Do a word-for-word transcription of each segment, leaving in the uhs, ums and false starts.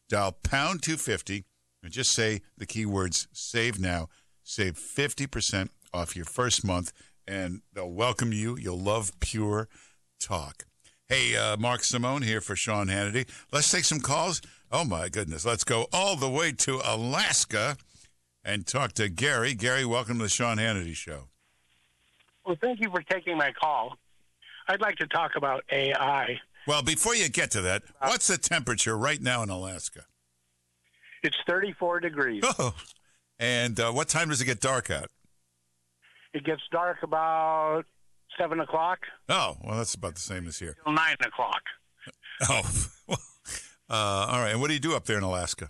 Dial pound two fifty and just say the keywords save now. Save fifty percent off your first month, and they'll welcome you. You'll love pure talk. Hey, uh, Mark Simone here for Sean Hannity. Let's take some calls. Oh, my goodness. Let's go all the way to Alaska and talk to Gary. Gary, welcome to the Sean Hannity Show. Well, thank you for taking my call. I'd like to talk about A I. Well, before you get to that, what's the temperature right now in Alaska? It's thirty-four degrees. Oh, and uh, what time does it get dark out? It gets dark about seven o'clock. Oh, well, that's about the same as here. Till nine o'clock. Oh, well, uh, all right. And what do you do up there in Alaska?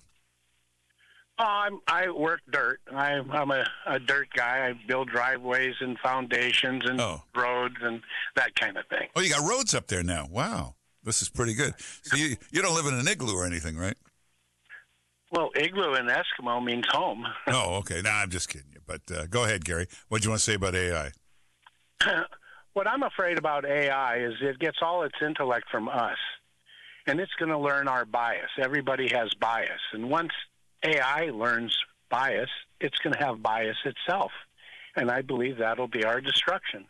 Oh, I'm, I work dirt. I, I'm a, a dirt guy. I build driveways and foundations and Oh. roads and that kind of thing. Oh, you got roads up there now. Wow. This is pretty good. So you, you don't live in an igloo or anything, right? Well, igloo in Eskimo means home. Oh, okay. Nah, I'm just kidding you. But uh, go ahead, Gary. What do you want to say about A I? What I'm afraid about A I is it gets all its intellect from us, and it's going to learn our bias. Everybody has bias, and once A I learns bias, it's going to have bias itself, and I believe that'll be our destruction.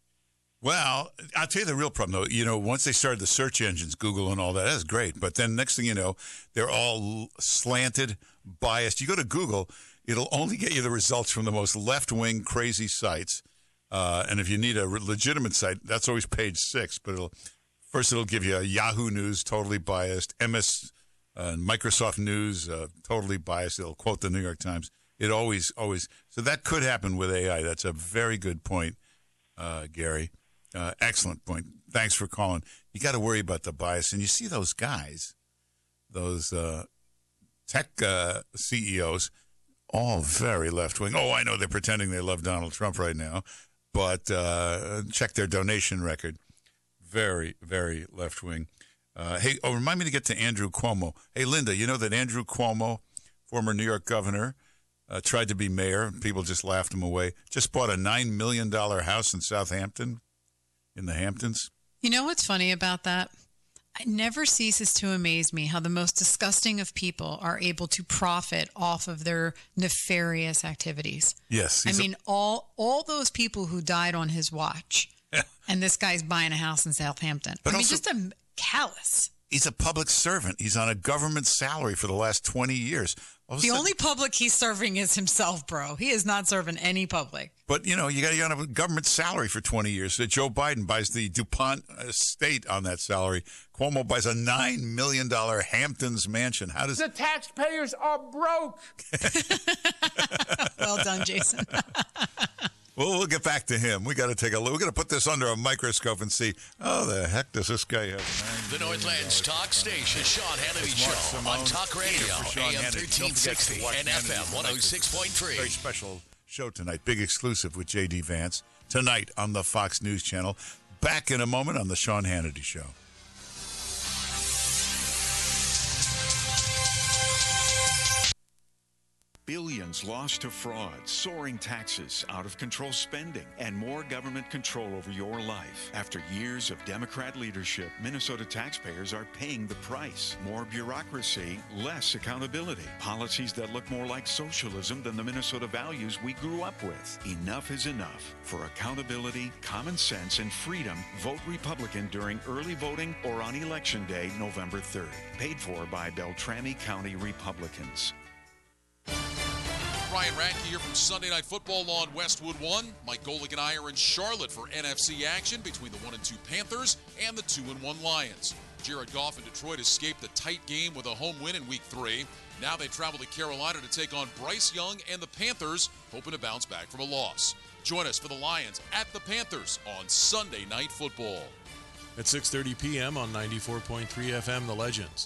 Well, I'll tell you the real problem, though. You know, once they started the search engines, Google and all that, that's great. But then next thing you know, they're all slanted, biased. You go to Google, it'll only get you the results from the most left-wing, crazy sites. Uh, and if you need a legitimate site, that's always page six. But it'll first it'll give you a Yahoo News, totally biased, M S, uh, Microsoft News, uh, totally biased. It'll quote the New York Times. It always, always. So that could happen with A I. That's a very good point, uh, Gary. Uh, excellent point. Thanks for calling. You got to worry about the bias. And you see those guys, those uh, tech uh, C E Os, all very left-wing. Oh, I know they're pretending they love Donald Trump right now, but uh, check their donation record. Very, very left-wing. Uh, hey, oh, remind me to get to Andrew Cuomo. Hey, Linda, you know that Andrew Cuomo, former New York governor, uh, tried to be mayor. People just laughed him away. Just bought a nine million dollars house in Southampton. In the Hamptons. You know what's funny about that? It never ceases to amaze me how the most disgusting of people are able to profit off of their nefarious activities. Yes. I mean, a- all all those people who died on his watch, and this guy's buying a house in Southampton. But I mean, also, just a callous. He's a public servant. He's on a government salary for the last twenty years. The sudden, only public he's serving is himself, bro. He is not serving any public. But, you know, you got to on a government salary for twenty years. So Joe Biden buys the DuPont estate on that salary. Cuomo buys a nine million dollars Hamptons mansion. How does... The taxpayers are broke. Well done, Jason. Well, we'll get back to him. We got to take a look. We're going to put this under a microscope and see, oh, the heck does this guy have? The Northland's talk station, Sean Hannity Show, on Talk Radio, A M thirteen sixty and F M one oh six point three. Very special show tonight. Big exclusive with J D Vance tonight on the Fox News Channel. Back in a moment on the Sean Hannity Show. Billions lost to fraud, soaring taxes, out-of-control spending, and more government control over your life. After years of Democrat leadership, Minnesota taxpayers are paying the price. More bureaucracy, less accountability. Policies that look more like socialism than the Minnesota values we grew up with. Enough is enough. For accountability, common sense, and freedom, vote Republican during early voting or on Election Day, November third. Paid for by Beltrami County Republicans. Ryan Radke here from Sunday Night Football on Westwood One. Mike Golick and I are in Charlotte for N F C action between the one and two Panthers and the two and one Lions. Jared Goff and Detroit escaped the tight game with a home win in week three. Now they travel to Carolina to take on Bryce Young and the Panthers, hoping to bounce back from a loss. Join us for the Lions at the Panthers on Sunday Night Football. At six thirty p.m. on ninety-four point three F M, The Legends.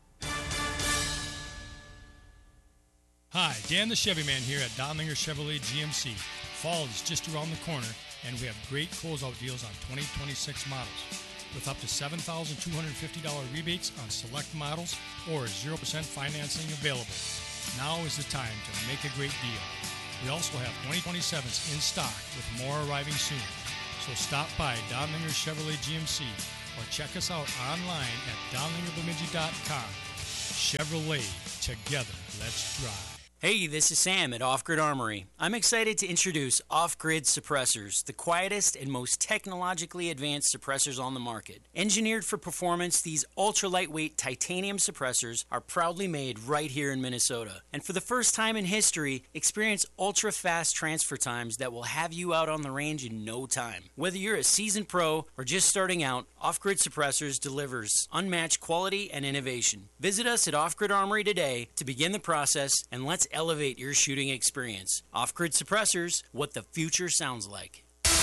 Hi, Dan the Chevy Man here at Donlinger Chevrolet G M C. Fall is just around the corner, and we have great closeout deals on twenty twenty-six models, with up to seven thousand two hundred fifty dollars rebates on select models or zero percent financing available. Now is the time to make a great deal. We also have twenty twenty-sevens in stock with more arriving soon. So stop by Donlinger Chevrolet G M C or check us out online at donlinger bemidji dot com. Chevrolet. Together, let's drive. Hey, this is Sam at Off Grid Armory. I'm excited to introduce Off Grid Suppressors, the quietest and most technologically advanced suppressors on the market. Engineered for performance, these ultra-lightweight titanium suppressors are proudly made right here in Minnesota. And for the first time in history, experience ultra-fast transfer times that will have you out on the range in no time. Whether you're a seasoned pro or just starting out, Off Grid Suppressors delivers unmatched quality and innovation. Visit us at Off Grid Armory today to begin the process, and let's elevate your shooting experience. Off-Grid Suppressors, what the future sounds like.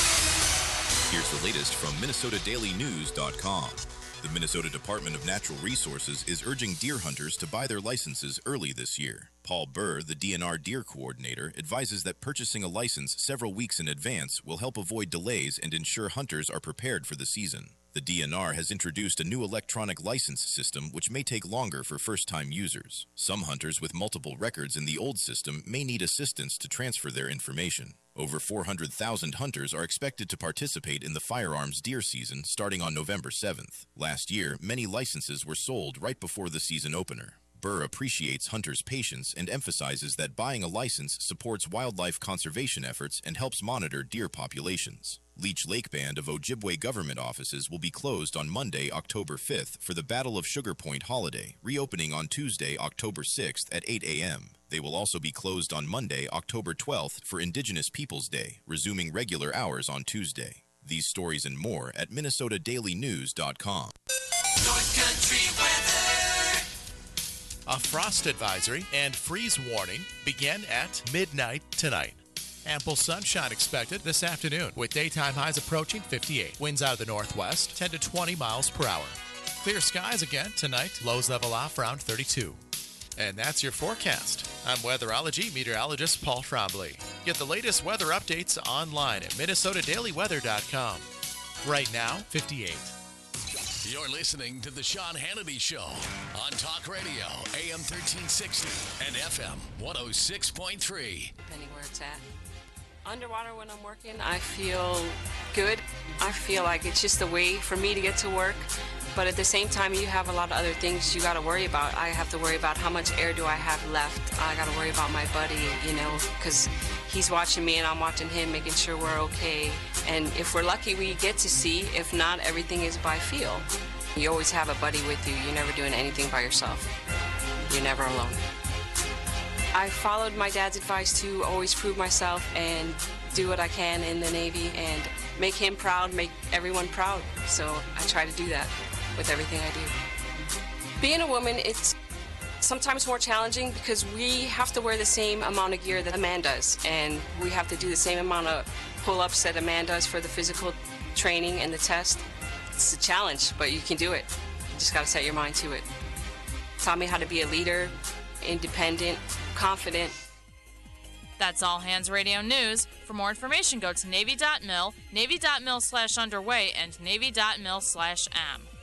Here's the latest from Minnesota Daily News dot com. The Minnesota Department of Natural Resources is urging deer hunters to buy their licenses early this year. Paul Burr, the D N R Deer Coordinator, advises that purchasing a license several weeks in advance will help avoid delays and ensure hunters are prepared for the season. The D N R has introduced a new electronic license system which may take longer for first-time users. Some hunters with multiple records in the old system may need assistance to transfer their information. Over four hundred thousand hunters are expected to participate in the firearms deer season starting on November seventh. Last year, many licenses were sold right before the season opener. Burr appreciates hunters' patience and emphasizes that buying a license supports wildlife conservation efforts and helps monitor deer populations. Leech Lake Band of Ojibwe government offices will be closed on Monday, October fifth for the Battle of Sugar Point holiday, reopening on Tuesday, October sixth at eight a.m. They will also be closed on Monday, October twelfth for Indigenous Peoples Day, resuming regular hours on Tuesday. These stories and more at Minnesota Daily News dot com. North Country weather. A frost advisory and freeze warning begin at midnight tonight. Ample sunshine expected this afternoon with daytime highs approaching fifty-eight. Winds out of the northwest, ten to twenty miles per hour. Clear skies again tonight. Lows level off around thirty-two. And that's your forecast. I'm weatherology meteorologist Paul Trombley. Get the latest weather updates online at Minnesota Daily Weather dot com. Right now, fifty-eight. You're listening to The Sean Hannity Show on Talk Radio, A M thirteen sixty and F M one oh six point three. Depending where it's at. Underwater when I'm working, I feel good. I feel like it's just a way for me to get to work. But at the same time, you have a lot of other things you got to worry about. I have to worry about how much air do I have left. I got to worry about my buddy, you know, because he's watching me and I'm watching him, making sure we're okay. And if we're lucky, we get to see. If not, everything is by feel. You always have a buddy with you. You're never doing anything by yourself. You're never alone. I followed my dad's advice to always prove myself and do what I can in the Navy and make him proud, make everyone proud. So I try to do that with everything I do. Being a woman, it's sometimes more challenging because we have to wear the same amount of gear that a man does, and we have to do the same amount of pull-ups that a man does for the physical training and the test. It's a challenge, but you can do it. You just got to set your mind to it. Taught me how to be a leader, independent, confident. That's All Hands Radio News. For more information, go to Navy dot mil, Navy dot mil slash underway, and Navy dot mil slash am.